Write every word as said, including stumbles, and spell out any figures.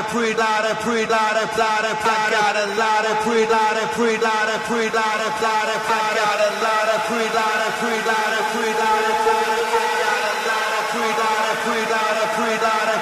lot of pre lot of lot of I got a lot of pre lot of pre lot of pre lot of lot of I got a lot of pre lot of pre lot of pre lot of I got a lot of pre lot of pre lot of pre lot of